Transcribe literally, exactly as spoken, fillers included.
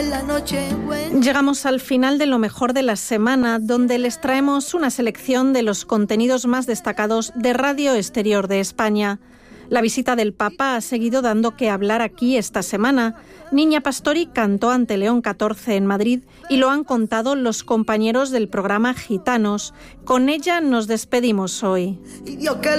en la noche. Llegamos al final de lo mejor de la semana, donde les traemos una selección de los contenidos más destacados de Radio Exterior de España. La visita del Papa ha seguido dando que hablar aquí esta semana. Niña Pastori cantó ante León catorce en Madrid y lo han contado los compañeros del programa Gitanos. Con ella nos despedimos hoy.